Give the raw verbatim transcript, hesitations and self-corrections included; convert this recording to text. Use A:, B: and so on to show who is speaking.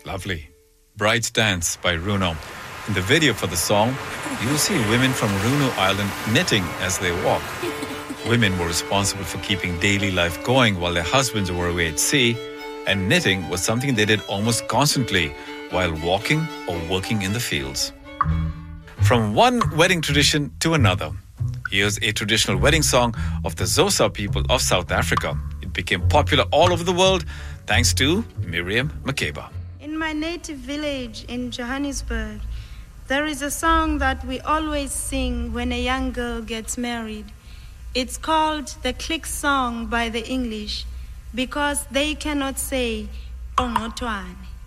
A: Lovely. Bride's Dance by Runo. In the video for the song, you will see women from Runo Island knitting as they walk. Women were responsible for keeping daily life going while their husbands were away at sea, and knitting was something they did almost constantly while walking or working in the fields. From one wedding tradition to another, here's a traditional wedding song of the Xhosa people of South Africa. It became popular all over the world thanks to Miriam Makeba.
B: In my native village in Johannesburg, there is a song that we always sing when a young girl gets married. It's called the Click Song by the English because they cannot say Ongotwane.